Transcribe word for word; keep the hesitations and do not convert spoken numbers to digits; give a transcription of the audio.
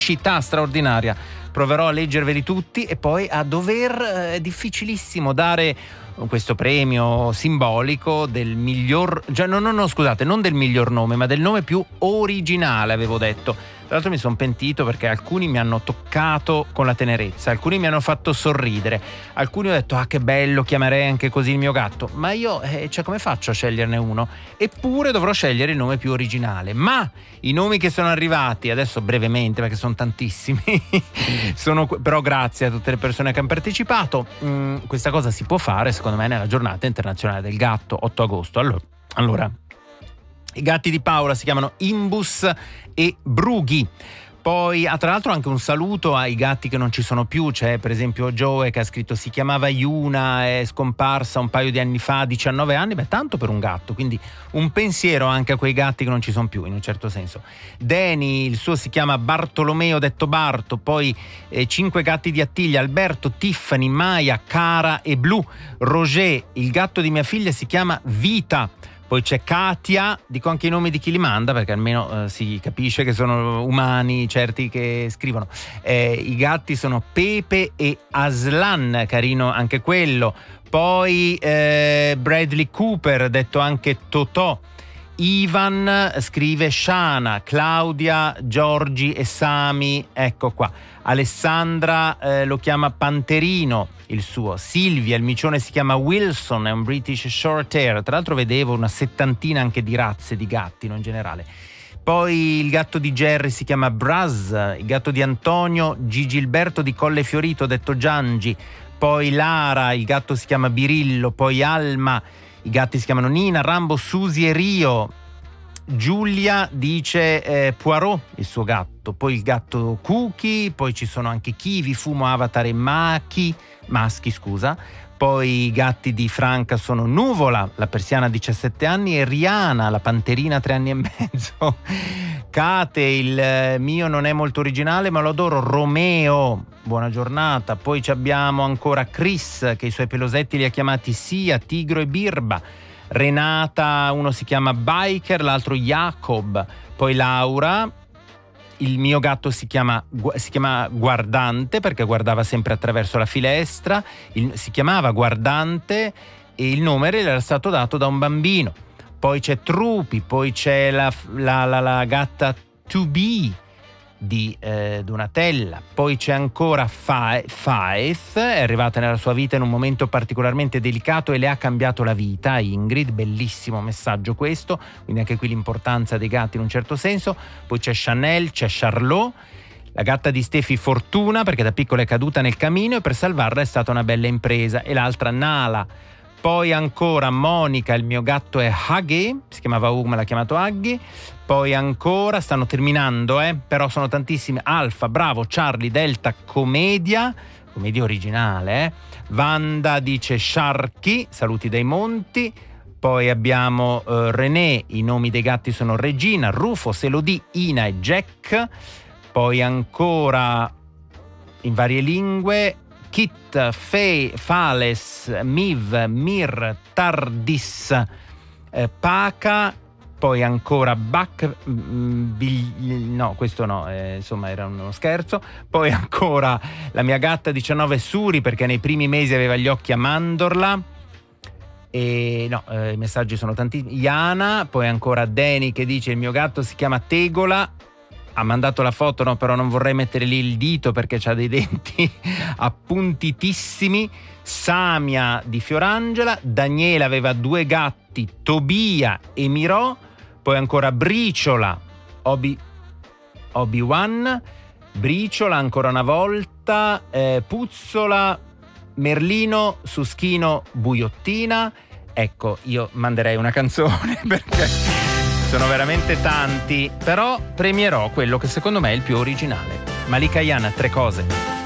città straordinaria. Proverò a leggerveli tutti e poi a dover, è eh, difficilissimo dare questo premio simbolico del miglior, cioè no, no, no, scusate, non del miglior nome, ma del nome più originale, avevo detto. Tra l'altro mi sono pentito perché alcuni mi hanno toccato con la tenerezza, alcuni mi hanno fatto sorridere, alcuni ho detto ah che bello, chiamerei anche così il mio gatto, ma io, eh, cioè come faccio a sceglierne uno? Eppure dovrò scegliere il nome più originale. Ma i nomi che sono arrivati, adesso brevemente perché sono tantissimi, sono, però grazie a tutte le persone che hanno partecipato, mh, questa cosa si può fare secondo me nella giornata internazionale del gatto, otto agosto. Allora, allora i gatti di Paola si chiamano Imbus e Brughi. Poi ah, tra l'altro anche un saluto ai gatti che non ci sono più. C'è per esempio Joe che ha scritto si chiamava Yuna, è scomparsa un paio di anni fa, diciannove anni, beh tanto per un gatto, quindi un pensiero anche a quei gatti che non ci sono più in un certo senso. Danny, il suo si chiama Bartolomeo detto Barto. Poi eh, cinque gatti di Attiglia, Alberto, Tiffany, Maya, Cara e Blu. Roger, il gatto di mia figlia si chiama Vita. Poi c'è Katia, dico anche i nomi di chi li manda perché almeno eh, si capisce che sono umani certi che scrivono. Eh, I gatti sono Pepe e Aslan, carino anche quello. Poi eh, Bradley Cooper, detto anche Totò. Ivan scrive Shana, Claudia, Giorgi e Sami, ecco qua. Alessandra eh, lo chiama Panterino, il suo. Silvia, il micione si chiama Wilson, è un British Short Hair. Tra l'altro vedevo una settantina anche di razze di gatti, no, in generale. Poi il gatto di Jerry si chiama Braz, il gatto di Antonio, Gigilberto di Colle Fiorito, detto Giangi. Poi Lara, il gatto si chiama Birillo. Poi Alma, i gatti si chiamano Nina, Rambo, Susi e Rio. Giulia dice eh, Poirot, il suo gatto. Poi il gatto Cookie. Poi ci sono anche Kiwi, Fumo, Avatar e Machi, Maschi, scusa. Poi i gatti di Franca sono Nuvola, la persiana diciassette anni, e Rihanna, la panterina tre anni e mezzo. Kate, il mio non è molto originale ma lo adoro, Romeo, buona giornata. Poi abbiamo ancora Chris che i suoi pelosetti li ha chiamati Sia, Tigro e Birba. Renata, uno si chiama Biker, l'altro Jacob. Poi Laura, il mio gatto si chiama, si chiama Guardante perché guardava sempre attraverso la finestra, il, si chiamava Guardante e il nome era stato dato da un bambino. Poi c'è Trupi, poi c'è la, la, la, la gatta To Be di eh, Donatella. Poi c'è ancora Fa- Faith, è arrivata nella sua vita in un momento particolarmente delicato e le ha cambiato la vita. Ingrid, bellissimo messaggio questo, quindi anche qui l'importanza dei gatti in un certo senso. Poi c'è Chanel, c'è Charlot, la gatta di Stefi Fortuna perché da piccola è caduta nel camino e per salvarla è stata una bella impresa, e l'altra Nala. Poi ancora Monica, il mio gatto è Huggy, si chiamava Hugh ma l'ha chiamato Huggy. Poi ancora, stanno terminando, eh, però sono tantissime. Alfa, Bravo, Charlie, Delta, Commedia, commedia originale, eh. Wanda dice Sharky, saluti dai monti. Poi abbiamo eh, René, i nomi dei gatti sono Regina, Rufo, Selodì, Ina e Jack. Poi ancora in varie lingue Kit, Fe, Fales, Miv, Mir, Tardis, eh, Paca. Poi ancora Bac, no questo no, eh, insomma era uno scherzo. Poi ancora la mia gatta diciannove Suri perché nei primi mesi aveva gli occhi a mandorla. E no, eh, i messaggi sono tanti. Iana, poi ancora Danny che dice il mio gatto si chiama Tegola. Ha mandato la foto, no, però non vorrei mettere lì il dito perché ha dei denti appuntitissimi. Samia di Fiorangela. Daniela aveva due gatti, Tobia e Mirò. Poi ancora Briciola, Obi, Obi-Wan, Briciola ancora una volta, eh, Puzzola, Merlino, Suschino, Buiottina. Ecco, io manderei una canzone perché sono veramente tanti, però premierò quello che secondo me è il più originale. Malika Ayana, Tre cose.